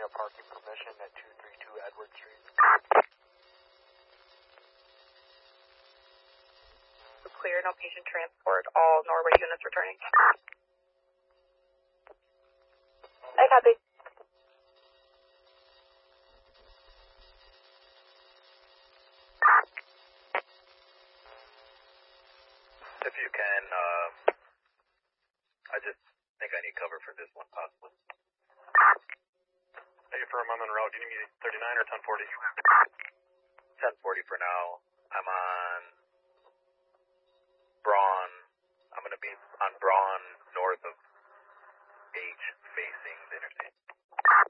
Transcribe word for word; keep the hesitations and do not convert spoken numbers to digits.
no parking permission at two thirty-two Edward Street. Clear, no patient transport, all Norway units returning. I copy. If you can, uh, I just think I need cover for this one, possibly. Hey, for a moment en route, do you need me thirty-nine or ten forty? ten forty for now. I'm on Braun. I'm going to be on Braun